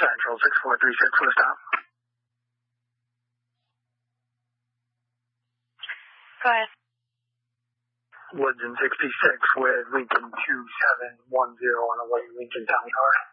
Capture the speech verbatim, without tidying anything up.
Central six four three six, what's up? Go ahead. Woods in sixty-six with Lincoln two seven one zero on a white Lincoln Town Car.